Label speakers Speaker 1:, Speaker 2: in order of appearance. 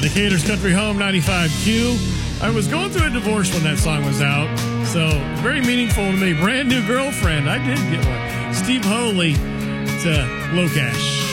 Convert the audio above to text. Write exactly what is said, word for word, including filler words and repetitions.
Speaker 1: Decatur's Country Home, ninety-five Q. I was going through a divorce when that song was out, so very meaningful to me. Brand New Girlfriend, I did get one. Steve Holy to Low Cash.